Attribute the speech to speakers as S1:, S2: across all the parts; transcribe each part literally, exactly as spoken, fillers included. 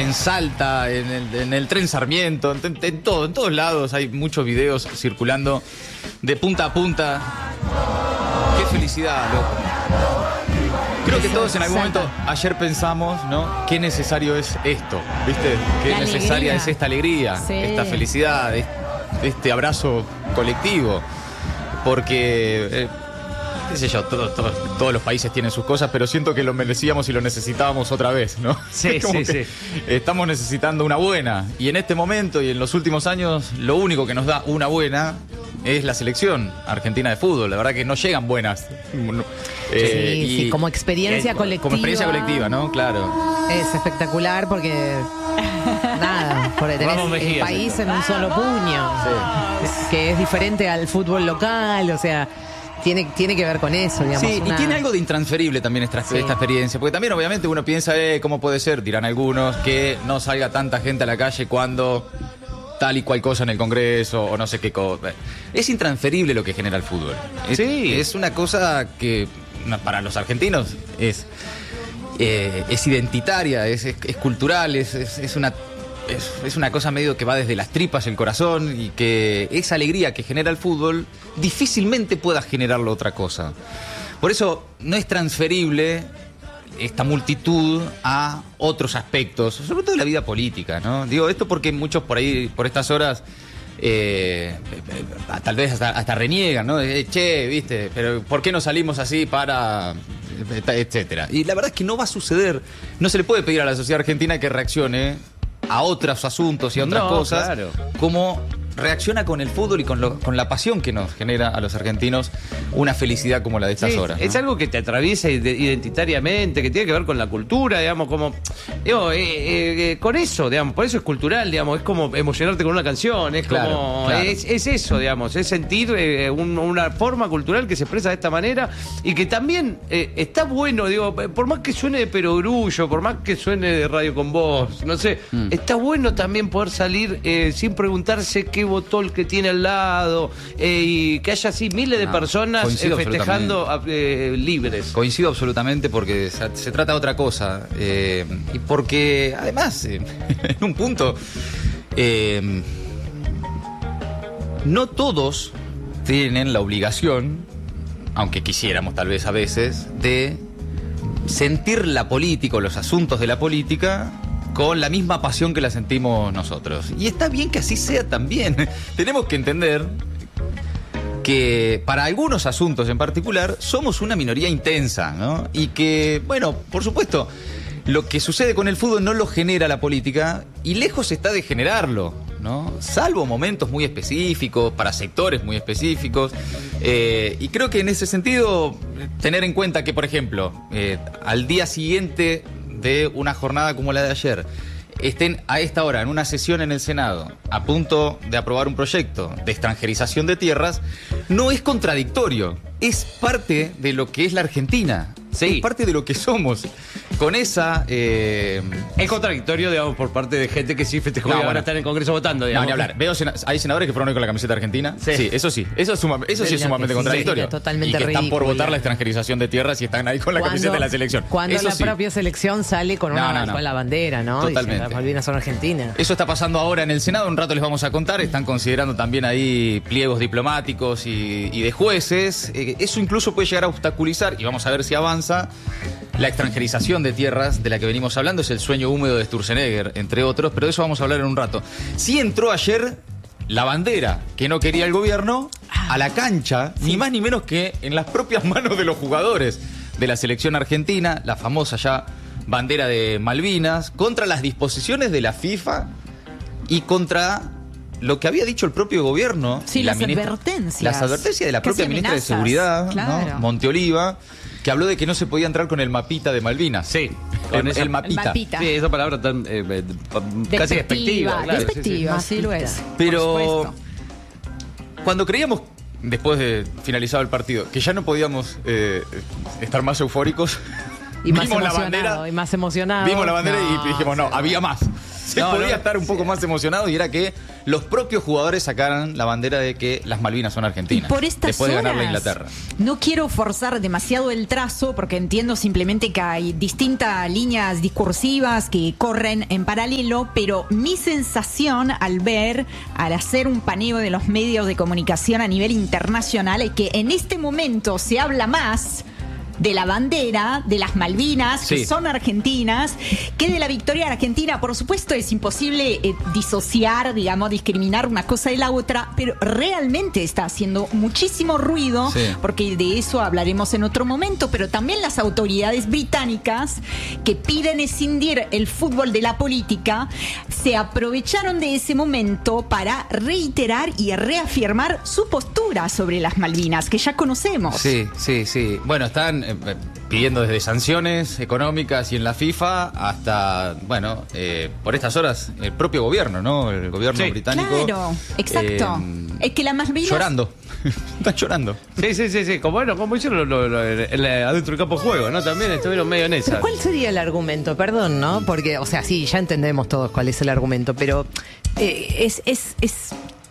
S1: en Salta, en el, en el tren Sarmiento, en, en, todo, en todos lados hay muchos videos circulando de punta a punta. ¡Qué felicidad, loco! Creo que todos en algún momento ayer pensamos, ¿no? Qué necesario es esto, ¿viste? Qué
S2: La
S1: necesaria
S2: alegría.
S1: es esta alegría,
S2: Sí.
S1: esta felicidad, este abrazo colectivo. Porque, eh, qué sé yo, todo, todo, todos los países tienen sus cosas, pero siento que lo merecíamos y lo necesitábamos otra vez, ¿no?
S3: Sí,
S1: Como
S3: sí,
S1: que
S3: sí.
S1: estamos necesitando una buena. Y en este momento y en los últimos años, lo único que nos da una buena es la selección argentina de fútbol. La verdad que no llegan buenas. Eh,
S2: Sí,
S1: y-
S2: sí, como experiencia
S1: eh,
S2: colectiva.
S1: Como experiencia colectiva, ¿no? Claro.
S2: Es espectacular porque nada, porque tenés
S3: Ramos
S2: el
S3: Mejía,
S2: país
S3: sí.
S2: en un solo puño, que es diferente al fútbol local, o sea, tiene, tiene que ver con eso, digamos.
S1: Sí,
S2: una-
S1: y tiene algo de intransferible también esta,
S2: Sí.
S1: esta experiencia, porque también obviamente uno piensa, eh, ¿cómo puede ser? Dirán algunos, que no salga tanta gente a la calle cuando tal y cual cosa en el Congreso o no sé qué cosa. Es intransferible lo que genera el fútbol. Es,
S3: Sí.
S1: es una cosa que na- para los argentinos es, eh, es identitaria, es, es- es cultural, es, es- es una... Es, es una cosa medio que va desde las tripas, el corazón, y que esa alegría que genera el fútbol difícilmente pueda generarlo otra cosa. Por eso no es transferible esta multitud a otros aspectos, sobre todo de la vida política, ¿no? Digo esto porque muchos por ahí, por estas horas, eh, eh, tal vez hasta, hasta reniegan, ¿no? Eh, che, viste, pero ¿por qué no salimos así para...? Etcétera. Y la verdad es que no va a suceder. No se le puede pedir a la sociedad argentina que reaccione a otros asuntos y a otras
S3: No,
S1: cosas,
S3: claro.
S1: como reacciona con el fútbol y con, lo- con la pasión que nos genera a los argentinos una felicidad como la de estas
S3: Sí,
S1: horas, ¿no?
S3: es algo que te atraviesa ide- identitariamente, que tiene que ver con la cultura, digamos, como... Digo, eh, eh, eh, con eso, digamos, por eso es cultural, digamos, es como emocionarte con una canción, es
S1: Claro,
S3: como...
S1: claro.
S3: Es, es eso, digamos, es sentir eh, un- una forma cultural que se expresa de esta manera y que también eh, está bueno, digo, por más que suene de perogrullo, por más que suene de Radio con Voz, no sé,
S1: Mm.
S3: está bueno también poder salir eh, sin preguntarse qué votó el que tiene al lado eh, y que haya así miles de
S1: No,
S3: personas eh,
S1: coincido
S3: festejando eh, libres.
S1: Coincido absolutamente porque se, se trata de otra cosa. eh, y porque, además, eh, en un punto, eh, no todos tienen la obligación, aunque quisiéramos tal vez a veces, de sentir la política o los asuntos de la política con la misma pasión que la sentimos nosotros. Y está bien que así sea también. Tenemos que entender que para algunos asuntos en particular somos una minoría intensa, ¿no? Y que, bueno, por supuesto, lo que sucede con el fútbol no lo genera la política y lejos está de generarlo, ¿no? Salvo momentos muy específicos, para sectores muy específicos. Eh, y creo que en ese sentido, tener en cuenta que, por ejemplo, eh, al día siguiente de una jornada como la de ayer, estén a esta hora en una sesión en el Senado a punto de aprobar un proyecto de extranjerización de tierras, no es contradictorio, es parte de lo que es la Argentina,
S3: Sí.
S1: es parte de lo que somos. Con esa... eh,
S3: Es contradictorio, digamos, por parte de gente que sí festejó
S1: No,
S3: y ahora
S1: bueno.
S3: está en el Congreso votando,
S1: no,
S3: digamos.
S1: ni hablar. Veo sena- hay senadores que fueron hoy con la camiseta argentina.
S3: Sí.
S1: Sí, eso sí. Eso, es suma- eso sí es
S2: Lo
S1: sumamente
S2: que sí,
S1: contradictorio.
S2: sí, totalmente
S1: y que están por
S2: ridículo.
S1: votar la extranjerización de tierras y están ahí con la
S2: Cuando-
S1: camiseta de la selección.
S2: Cuando
S1: Eso
S2: la
S1: sí.
S2: propia selección sale con, una,
S1: No, no, no.
S2: con la bandera, ¿no?
S1: Totalmente.
S2: Dice, las Malvinas son argentinas.
S1: Eso está pasando ahora en el Senado, un rato les vamos a contar, están considerando también ahí pliegos diplomáticos y, y de jueces. Eh, eso incluso puede llegar a obstaculizar, y vamos a ver si avanza, la extranjerización de tierras de la que venimos hablando, es el sueño húmedo de Sturzenegger, entre otros, pero de eso vamos a hablar en un rato. Sí entró ayer la bandera que no quería el gobierno a la cancha, ni más ni menos que en las propias manos de los jugadores de la selección argentina, la famosa ya bandera de Malvinas, contra las disposiciones de la FIFA y contra lo que había dicho el propio gobierno.
S4: Sí,
S1: y la
S4: las
S1: ministra-
S4: advertencias.
S1: Las advertencias de la
S4: Casi
S1: propia ministra de
S4: amenazas,
S1: Seguridad,
S4: claro.
S1: ¿no? Monteoliva, que habló de que no se podía entrar con el mapita de Malvinas.
S3: Sí,
S1: el,
S3: con esa-
S1: el mapita.
S4: El mapita.
S3: Sí, esa palabra tan eh, eh, casi despectiva. Claro, sí, sí.
S4: despectiva, así lo es.
S1: Pero
S4: Por supuesto.
S1: cuando creíamos, después de finalizado el partido, que ya no podíamos eh, estar más eufóricos,
S2: Y más
S1: vimos la
S2: emocionado,
S1: bandera,
S2: y más emocionado.
S1: vimos la bandera
S2: No,
S1: y dijimos, no, había más. se
S3: No,
S1: podía
S3: no,
S1: estar un poco más emocionado, y era que los propios jugadores sacaran la bandera de que las Malvinas son argentinas.
S4: Y por estas
S1: después de ganar la
S4: horas,
S1: Inglaterra.
S4: No quiero forzar demasiado el trazo porque entiendo simplemente que hay distintas líneas discursivas que corren en paralelo, pero mi sensación al ver, al hacer un paneo de los medios de comunicación a nivel internacional, es que en este momento se habla más de la bandera, de las Malvinas,
S1: sí,
S4: que son argentinas, que de la victoria argentina. Por supuesto, es imposible eh, disociar, digamos, discriminar una cosa de la otra, pero realmente está haciendo muchísimo ruido,
S1: sí,
S4: porque de eso hablaremos en otro momento, pero también las autoridades británicas que piden escindir el fútbol de la política, se aprovecharon de ese momento para reiterar y reafirmar su postura sobre las Malvinas, que ya conocemos.
S1: Sí, sí, sí. Bueno, están eh, pidiendo desde sanciones económicas y en la FIFA hasta, bueno, eh, por estas horas, el propio gobierno, ¿no? El gobierno
S3: Sí.
S1: británico.
S4: Claro, exacto.
S1: eh,
S4: Es que las Malvinas...
S1: Llorando. Están llorando.
S3: Sí, sí, sí, sí. Como, bueno, como hicieron lo, lo, lo, el, el, adentro del campo de juego, ¿no? También estuvieron medio en esa.
S2: Pero ¿cuál sería el argumento? Perdón, ¿no? Porque, o sea, sí, ya entendemos todos cuál es el argumento, pero eh, es, es, es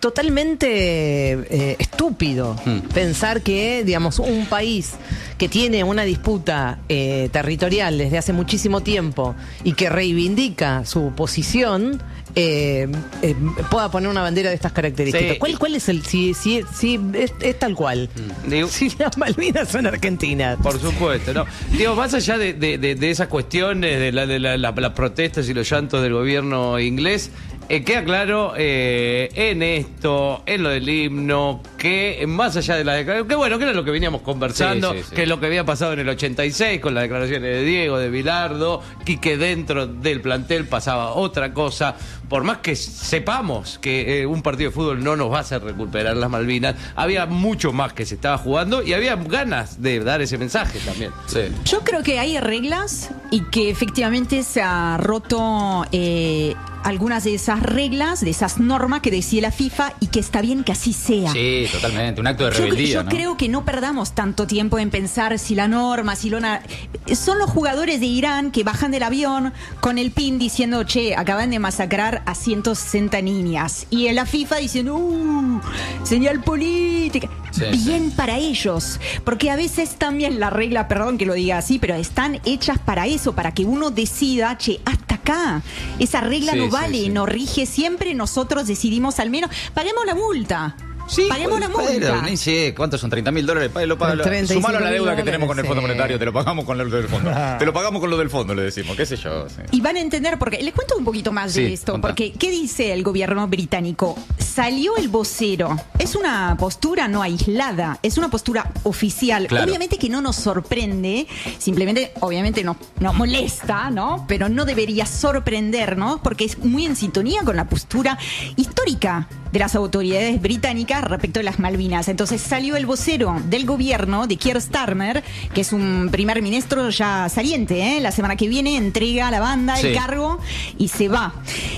S2: totalmente eh, estúpido
S1: Hmm.
S2: pensar que, digamos, un país que tiene una disputa eh, territorial desde hace muchísimo tiempo y que reivindica su posición, eh, eh, pueda poner una bandera de estas características.
S3: Sí.
S2: ¿Cuál, cuál es el...? Si, si, si es, es tal cual.
S3: Digo,
S2: Si las Malvinas son argentinas.
S3: por supuesto, ¿no? Digo, más allá de, de, de, de esas cuestiones, de, la, de la, la, las protestas y los llantos del gobierno inglés, eh, queda claro eh, en esto, en lo del himno, que más allá de la declaración, que bueno, que era lo que veníamos conversando,
S1: Sí, sí, sí.
S3: que es lo que había pasado en el ochenta y seis con las declaraciones de Diego, de Bilardo, y que dentro del plantel pasaba otra cosa. Por más que sepamos que eh, un partido de fútbol no nos va a hacer recuperar las Malvinas, había mucho más que se estaba jugando y había ganas de dar ese mensaje también.
S1: Sí.
S4: Yo creo que hay reglas y que efectivamente se ha roto eh, algunas de esas reglas, de esas normas que decía la FIFA, y que está bien que así sea.
S1: Sí, totalmente. Un acto de
S4: Yo,
S1: rebeldía,
S4: yo
S1: ¿no?
S4: creo que no perdamos tanto tiempo en pensar si la norma, si lo... na- Son los jugadores de Irán que bajan del avión con el pin diciendo, che, acaban de masacrar a ciento sesenta niñas. Y en la FIFA diciendo, uh, señal política.
S1: Sí,
S4: Bien para ellos. Porque a veces también la regla, perdón que lo diga así, pero están hechas para eso, para que uno decida, che, hasta acá. Esa regla
S1: Sí,
S4: no
S1: sí,
S4: vale,
S1: sí.
S4: no rige siempre. Nosotros decidimos al menos, paguemos la multa.
S1: Sí,
S4: paguemos la
S1: bueno,
S4: multa.
S1: ni sé cuántos son, treinta mil dólares. Lo paga,
S2: treinta y cinco
S1: sumalo a la
S2: mil
S1: deuda que
S2: dólares,
S1: tenemos con el Fondo
S2: sí.
S1: Monetario, te lo pagamos con lo del fondo. Te lo pagamos con lo del fondo, le decimos, qué sé yo. Sí.
S4: Y van a entender porque les cuento un poquito más de
S1: Sí,
S4: esto,
S1: contá.
S4: porque ¿qué dice el gobierno británico? Salió el vocero. Es una postura no aislada, es una postura oficial.
S1: Claro.
S4: Obviamente que no nos sorprende, simplemente, obviamente nos, nos molesta, ¿no? Pero no debería sorprendernos porque es muy en sintonía con la postura histórica de las autoridades británicas respecto a las Malvinas. Entonces salió el vocero del gobierno de Keir Starmer, que es un primer ministro ya saliente, ¿eh? La semana que viene entrega a la banda
S1: Sí.
S4: el cargo y se va.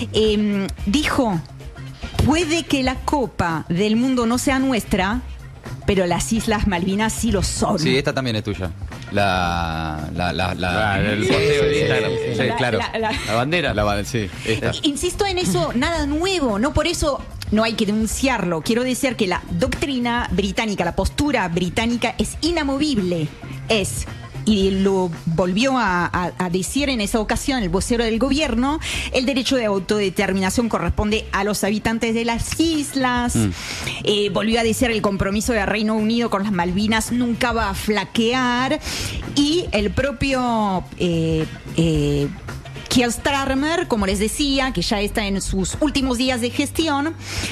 S4: Eh, dijo, puede que la Copa del Mundo no sea nuestra, pero las Islas Malvinas sí lo son.
S1: Sí, esta también es tuya. La. La. La. la
S3: Ah, el
S1: sí,
S3: posteo de
S1: sí,
S3: Instagram.
S1: sí,
S4: La-
S1: claro.
S4: la- la-
S3: La bandera.
S1: La ba- sí, esta.
S4: Insisto en eso, nada nuevo, no por eso no hay que denunciarlo. Quiero decir que la doctrina británica, la postura británica es inamovible. Es, y lo volvió a, a- a decir en esa ocasión el vocero del gobierno, el derecho de autodeterminación corresponde a los habitantes de las islas.
S1: Mm.
S4: Eh, volvió a decir el compromiso de Reino Unido con las Malvinas nunca va a flaquear. Y el propio... Eh, eh, Keir Starmer, como les decía, que ya está en sus últimos días de gestión,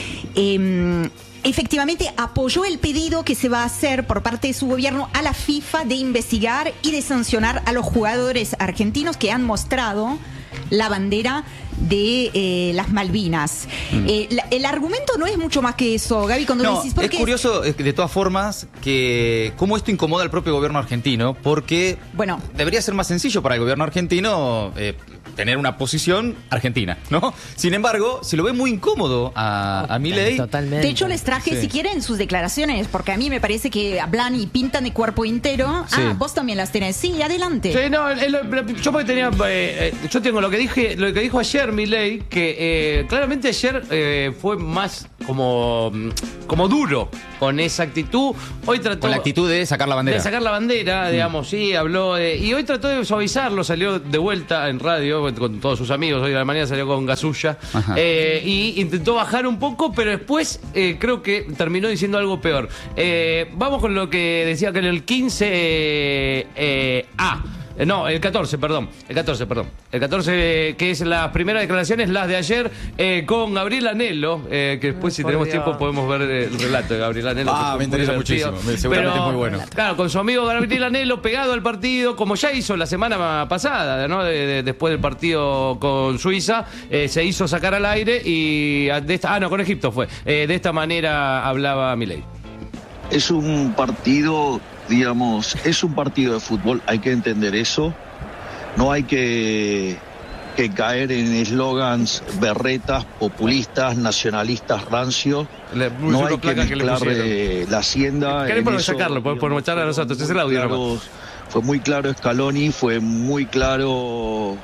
S4: eh, efectivamente apoyó el pedido que se va a hacer por parte de su gobierno a la FIFA de investigar y de sancionar a los jugadores argentinos que han mostrado la bandera de eh, las Malvinas.
S1: Mm.
S4: Eh, la- el argumento no es mucho más que eso, Gaby, cuando
S1: No,
S4: decís...
S1: es
S4: porque
S1: curioso, eh, de todas formas, que cómo esto incomoda al propio gobierno argentino, porque
S4: Bueno.
S1: debería ser más sencillo para el gobierno argentino eh, tener una posición argentina, ¿no? Sin embargo, se lo ve muy incómodo a, a Milei.
S2: Totalmente.
S4: De hecho, les traje,
S1: Sí.
S4: si quieren, sus declaraciones, porque a mí me parece que hablan y pintan de cuerpo entero.
S1: Sí.
S4: Ah, vos también las tenés. Sí, adelante.
S3: Sí, no, él- él- yo porque tenía, eh, eh, yo tengo lo que dije, lo que dijo ayer ayer Milei, que eh, claramente ayer eh, fue más como, como duro con esa actitud. Hoy trató
S1: Con la actitud de sacar la bandera.
S3: de sacar la bandera, digamos, sí, habló de, y hoy trató de suavizarlo, salió de vuelta en radio con todos sus amigos, hoy a la mañana salió con Gasulla, eh, y intentó bajar un poco, pero después eh, creo que terminó diciendo algo peor. Eh, vamos con lo que decía que en el quince eh, eh, A. No, el catorce, perdón. El catorce, perdón. El catorce, que es las primeras declaraciones, las de ayer, eh, con Gabriel Anelo, eh, que después, si
S2: por
S3: tenemos
S2: Dios.
S3: tiempo, podemos ver el relato de Gabriel Anelo.
S1: Ah,
S3: que fue
S1: me interesa
S3: muy divertido.
S1: muchísimo. Seguramente
S3: Pero,
S1: es muy bueno.
S3: Claro, con su amigo Gabriel Anelo pegado al partido, como ya hizo la semana pasada, ¿no? De, de, después del partido con Suiza, eh, se hizo sacar al aire y de esta, ah, no, con Egipto fue. Eh, de esta manera hablaba Milei.
S5: Es un partido, digamos, es un partido de fútbol, hay que entender eso. No hay que, que caer en eslogans berretas, populistas, nacionalistas, rancios.
S3: Le-
S5: No hay que
S3: placa que le
S5: mezclar
S3: pusieron.
S5: eh, la hacienda.
S3: Queremos
S5: en eso,
S3: sacarlo, por- por
S5: digamos,
S3: mostrar a
S5: fueron
S3: nosotros, es el
S5: muy
S3: audio nomás.
S5: claros- Fue muy claro Scaloni, fue muy claro,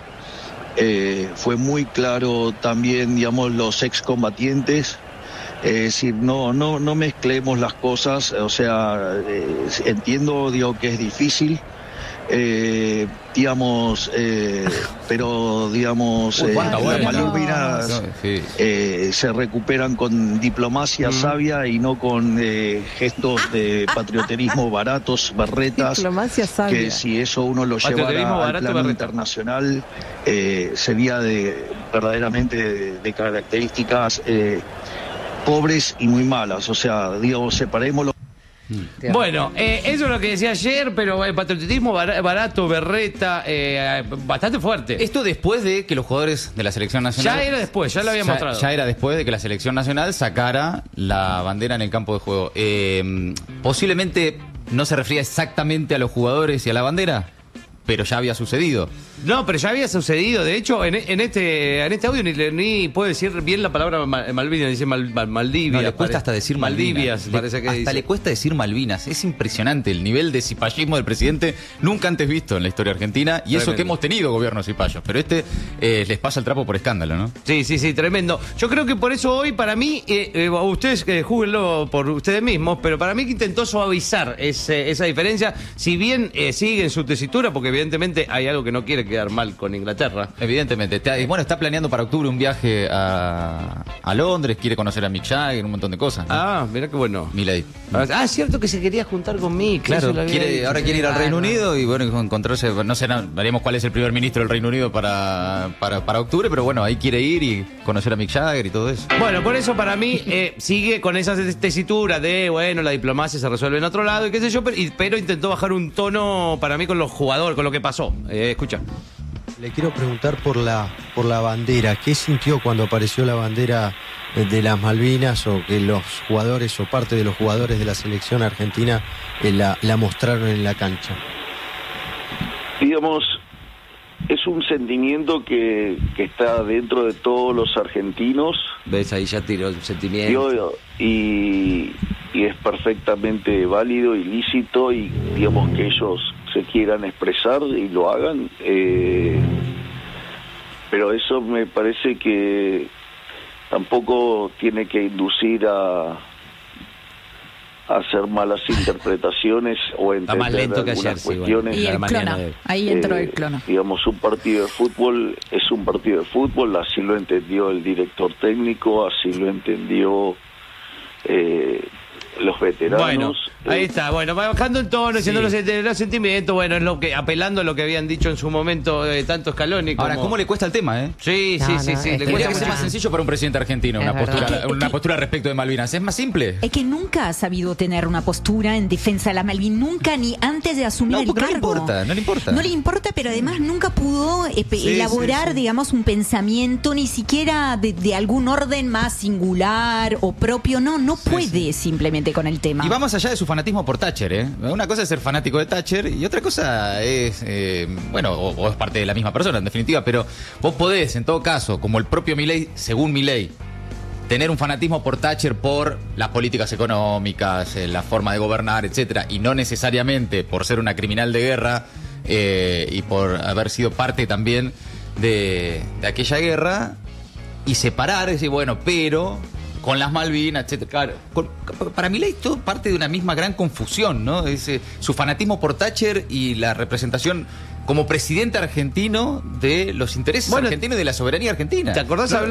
S5: eh, fue muy claro también, digamos, los excombatientes. Es decir, no, no, no mezclemos las cosas, o sea, eh, entiendo, digo, que es difícil, eh, digamos, eh, pero, digamos,
S1: Uy,
S5: eh,
S1: cuánta
S5: las
S1: buena.
S5: Malvinas
S1: No, sí.
S5: eh, se recuperan con diplomacia
S3: Mm.
S5: sabia y no con eh, gestos de patrioterismo baratos, berretas,
S2: Diplomacia sabia.
S5: que si eso uno lo
S3: Patrioterismo
S5: llevara al
S3: barato,
S5: plano
S3: berreta.
S5: internacional, eh, sería de verdaderamente de, de características eh, pobres y muy malas. O sea, digo, separémoslo.
S3: Bueno, eh, eso es lo que decía ayer, pero el patriotismo bar- barato, berreta, eh, bastante fuerte.
S1: Esto después de que los jugadores de la selección nacional...
S3: Ya era después, ya lo había
S1: ya,
S3: mostrado.
S1: ya era después de que la selección nacional sacara la bandera en el campo de juego. Eh, posiblemente no se refería exactamente a los jugadores y a la bandera, pero ya había sucedido.
S3: No, pero ya había sucedido. De hecho, en, en este en este audio ni, ni puede decir bien la palabra Mal- Malvinas, dice Mal- Mal- Maldivias.
S1: No, le cuesta
S3: pare-
S1: hasta decir
S3: Maldivias.
S1: Malvinas. Le-
S3: Parece que
S1: hasta
S3: dice.
S1: le cuesta decir Malvinas. Es impresionante el nivel de cipallismo del presidente nunca antes visto en la historia argentina. Y eso
S3: Tremendo.
S1: que hemos tenido gobiernos cipayos. Pero este eh, les pasa el trapo por escándalo, ¿no?
S3: Sí, sí, sí, tremendo. Yo creo que por eso hoy, para mí, eh, eh, ustedes eh, júguenlo por ustedes mismos, pero para mí que intentó suavizar ese- esa diferencia, si bien eh, sigue en su tesitura, porque evidentemente hay algo que no quiere quedar mal con Inglaterra.
S1: Evidentemente. Está- y bueno, está planeando para octubre un viaje a, a Londres, quiere conocer a Mick Jagger, un montón de cosas, ¿no?
S3: Ah, mira qué bueno.
S1: Milei.
S3: Ah, cierto que se quería juntar con mí.
S1: Claro, quiere, ahora quiere ir al Reino Unido y bueno, encontrarse, no sé, no, veremos cuál es el primer ministro del Reino Unido para, para, para octubre, pero bueno, ahí quiere ir y conocer a Mick Jagger y todo eso.
S3: Bueno, por eso para mí eh, sigue con esa tesitura de, bueno, la diplomacia se resuelve en otro lado y qué sé yo, pero, y- pero intentó bajar un tono para mí con los jugadores, con lo que pasó. Eh, escucha.
S6: Le quiero preguntar por la por la bandera. ¿Qué sintió cuando apareció la bandera de, de las Malvinas o que los jugadores o parte de los jugadores de la selección argentina eh, la, la mostraron en la cancha?
S5: Digamos, es un sentimiento que, que está dentro de todos los argentinos.
S3: ¿Ves? Ahí ya tiró el sentimiento.
S5: Y, y, y es perfectamente válido y lícito y digamos que ellos se quieran expresar y lo hagan, eh, pero eso me parece que tampoco tiene que inducir a, a hacer malas interpretaciones o
S3: Está más
S5: entender
S3: lento que
S5: algunas
S3: ayer, sí, bueno.
S5: cuestiones.
S4: Y
S3: la
S4: el
S3: mañana
S4: clono.
S3: de-
S4: Ahí entró
S5: Eh,
S4: el clono.
S5: Digamos, un partido de fútbol es un partido de fútbol, así lo entendió el director técnico, así lo entendió eh, los veteranos.
S3: Bueno, ahí
S5: Eh,
S3: está, bueno, va bajando el tono, diciendo los, sent- los sentimientos, bueno, es lo que, apelando a lo que habían dicho en su momento eh, tanto Scaloni como...
S1: Ahora, ¿cómo le cuesta el tema, eh?
S3: Sí,
S2: No,
S3: sí,
S2: no,
S3: sí, sí,
S2: es
S3: le
S2: que
S1: Tendría
S3: cuesta
S1: que ser
S3: mucho.
S1: más sencillo para un presidente argentino,
S2: Es
S1: una
S2: verdad.
S1: postura,
S4: Es que-
S1: una
S4: es que-
S1: postura respecto de Malvinas. Es más simple.
S4: Es que nunca ha sabido tener una postura en defensa de la Malvinas, nunca ni antes de asumir
S1: No,
S4: el
S1: porque no le
S4: cargo.
S1: importa, no le importa.
S4: No le importa, pero además nunca pudo eh, pe-
S3: Sí,
S4: elaborar,
S3: sí, sí.
S4: digamos, un pensamiento ni siquiera de, de algún orden más singular o propio. No, no puede simplemente con el tema.
S1: Y va más allá de su fanatismo por Thatcher, ¿eh? Una cosa es ser fanático de Thatcher y otra cosa es, eh, bueno, o, o es parte de la misma persona, en definitiva, pero vos podés, en todo caso, como el propio Milei, según Milei, tener un fanatismo por Thatcher por las políticas económicas, eh, la forma de gobernar, etcétera, y no necesariamente por ser una criminal de guerra eh, y por haber sido parte también de, de aquella guerra y separar, decir, bueno, pero con las Malvinas, etcétera. Claro, con, para Milei esto parte de una misma gran confusión, ¿no? Es, eh, su fanatismo por Thatcher y la representación como presidente argentino de los intereses
S3: Bueno,
S1: argentinos y de la soberanía argentina.
S3: ¿Te acordás
S1: Claro.